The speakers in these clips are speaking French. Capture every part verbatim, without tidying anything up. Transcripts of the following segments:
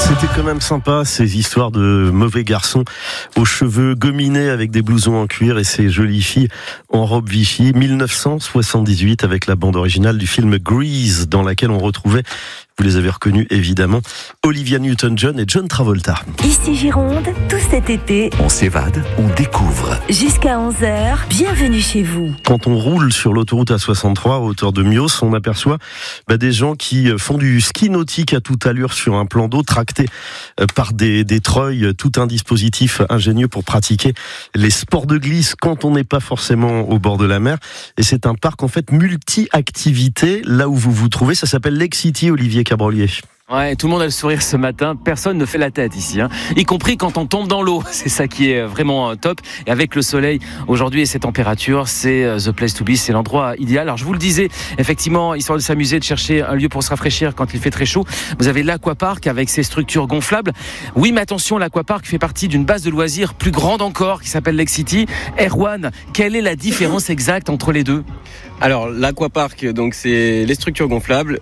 C'était quand même sympa, ces histoires de mauvais garçons aux cheveux gominés avec des blousons en cuir et ces jolies filles en robe Vichy. dix-neuf cent soixante-dix-huit avec la bande originale du film Grease, dans laquelle on retrouvait, vous les avez reconnus évidemment, Olivia Newton-John et John Travolta. Ici Gironde, tout cet été, on s'évade, on découvre. Jusqu'à onze heures, bienvenue chez vous. Quand on roule sur l'autoroute A soixante-trois à hauteur de Mios, on aperçoit bah, des gens qui font du ski nautique à toute allure sur un plan d'eau, tracté par des, des treuils, tout un dispositif ingénieux pour pratiquer les sports de glisse quand on n'est pas forcément au bord de la mer. Et c'est un parc en fait multi-activités, là où vous vous trouvez. Ça s'appelle Lake City, Olivier Cabrolier. Ouais, tout le monde a le sourire ce matin, personne ne fait la tête ici, hein. Y compris quand on tombe dans l'eau, c'est ça qui est vraiment top. Et avec le soleil aujourd'hui et ces températures, c'est the place to be, c'est l'endroit idéal. Alors je vous le disais, effectivement, histoire de s'amuser, de chercher un lieu pour se rafraîchir quand il fait très chaud, vous avez l'aquapark avec ses structures gonflables. Oui, mais attention, l'aquapark fait partie d'une base de loisirs plus grande encore qui s'appelle Lake City. Erwan, quelle est la différence exacte entre les deux ? Alors l'aquapark, donc c'est les structures gonflables,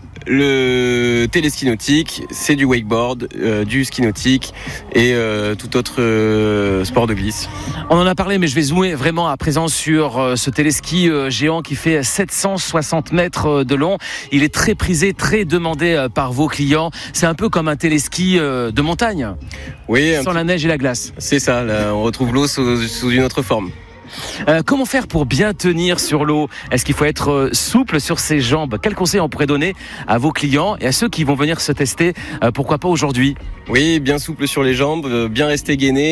le téléski nautique, c'est du wakeboard, euh, du ski nautique et euh, tout autre euh, sport de glisse. On en a parlé, mais je vais zoomer vraiment à présent sur euh, ce téléski euh, géant qui fait sept cent soixante mètres de long. Il est très prisé, très demandé euh, par vos clients. C'est un peu comme un téléski euh, de montagne, oui, sans la neige et la glace. C'est ça, là, on retrouve l'eau sous, sous une autre forme. Euh, comment faire pour bien tenir sur l'eau ? Est-ce qu'il faut être euh, souple sur ses jambes ? Quels conseils on pourrait donner à vos clients et à ceux qui vont venir se tester, euh, pourquoi pas aujourd'hui ? Oui, bien souple sur les jambes, bien rester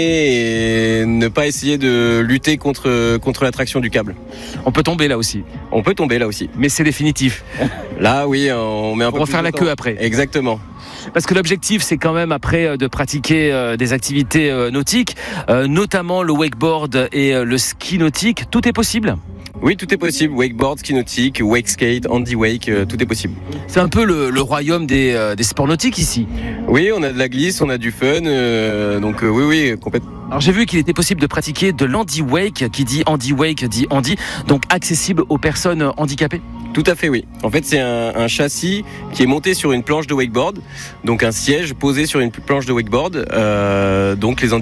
gainé et ne pas essayer de lutter contre, contre l'attraction du câble. On peut tomber là aussi. On peut tomber là aussi. Mais c'est définitif. Là, oui, on met un pour peu refaire la queue après. Exactement. Parce que l'objectif, c'est quand même après de pratiquer euh, des activités euh, nautiques, euh, notamment le wakeboard et euh, le ski nautique. Tout est possible ? Oui, tout est possible. Wakeboard, ski nautique, wake skate, handy wake, euh, tout est possible. C'est un peu le, le royaume des, euh, des sports nautiques ici. Oui, on a de la glisse, on a du fun, euh, donc euh, oui, oui, complètement. Alors j'ai vu qu'il était possible de pratiquer de l'handy wake, qui dit handy wake dit handy, donc accessible aux personnes handicapées. Tout à fait, oui. En fait, c'est un, un châssis qui est monté sur une planche de wakeboard, donc un siège posé sur une planche de wakeboard. Euh, donc les handicapés